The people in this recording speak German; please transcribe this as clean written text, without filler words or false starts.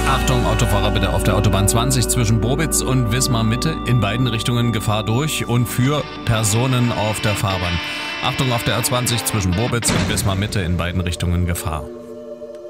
Achtung, Autofahrer bitte auf der Autobahn 20 zwischen Bobitz und Wismar Mitte in beiden Richtungen Gefahr durch und für Personen auf der Fahrbahn. Achtung, auf der A20 zwischen Bobitz und Wismar Mitte in beiden Richtungen Gefahr.